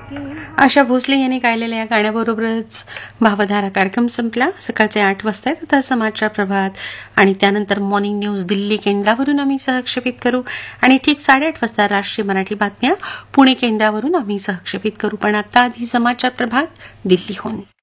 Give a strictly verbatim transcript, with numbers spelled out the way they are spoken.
आशा भोसले यांनी गायलेल्या या गाण्याबरोबरच भावधारा कार्यक्रम संपला. सकाळचे आठ वाजता आता समाचार प्रभात आणि त्यानंतर मॉर्निंग न्यूज दिल्ली केंद्रावरून आम्ही सहक्षेपित करू आणि ठीक साडेआठ वाजता राष्ट्रीय मराठी बातम्या पुणे केंद्रावरून आम्ही सहक्षेपित करू. पण आता आधी समाचार प्रभात दिल्लीहून.